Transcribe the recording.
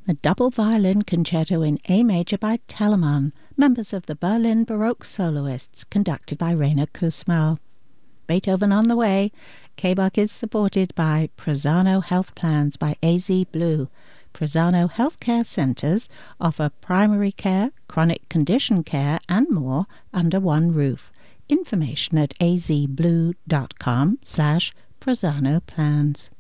a double violin concerto in A major by Telemann, members of the Berlin Baroque soloists, conducted by Rainer Kussmaul. Beethoven on the way. K-Bach is supported by Prosano Health Plans by AZ Blue. Prosano Healthcare Centres offer primary care, chronic condition care and more under one roof. Information at azblue.com/Prosano Plans.